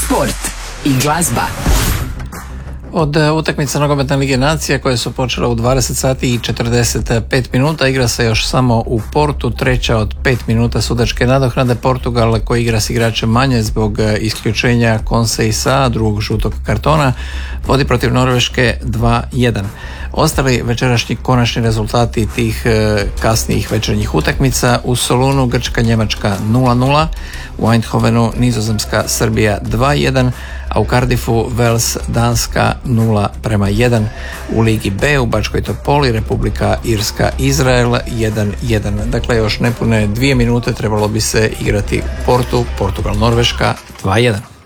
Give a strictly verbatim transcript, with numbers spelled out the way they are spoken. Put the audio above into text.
sport i glazba. Od utakmica Nogometne lige nacija koje su počele u dvadeset sati i četrdeset pet minuta igra se još samo u Portu, treća od pet minuta sudačke nadoknade. Portugal koji igra s igračem manje zbog isključenja Konseisa, drugog žutog kartona, vodi protiv Norveške dva jedan. Ostali večerašnji konačni rezultati tih kasnijih večernjih utakmica: u Solunu Grčka Njemačka nula nula, u Eindhovenu Nizozemska Srbija dva jedan, a u Cardiffu Wales Danska nula prema jedan. U Ligi B u Bačkoj Topoli Republika Irska Izrael jedan jedan. Dakle, još nepune dvije minute trebalo bi se igrati Portu, Portugal Norveška dva jedan.